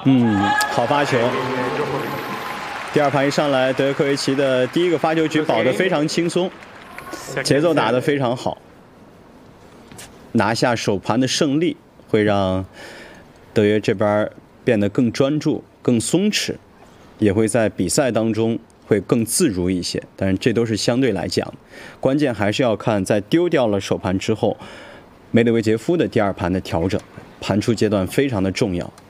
好发球。第二盘一上来，德约科维奇的第一个发球局保得非常轻松，节奏打得非常好，拿下首盘的胜利会让德约这边变得更专注、更松弛，也会在比赛当中会更自如一些。但是这都是相对来讲，关键还是要看在丢掉了首盘之后，梅德韦杰夫的第二盘的调整，盘出阶段非常的重要。